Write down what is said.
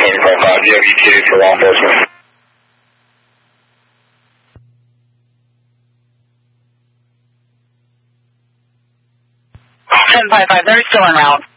1045, do you have ETA for law enforcement? 1055, they're still en route.